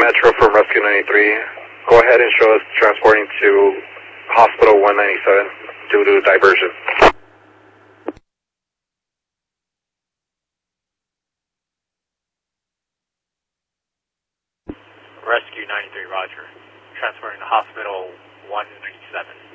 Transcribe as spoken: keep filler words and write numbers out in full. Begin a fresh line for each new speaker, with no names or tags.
Metro from Rescue ninety-three. Go ahead and show us transporting to Hospital one ninety-seven due to diversion.
Rescue ninety-three, roger. Transporting to Hospital one ninety-seven.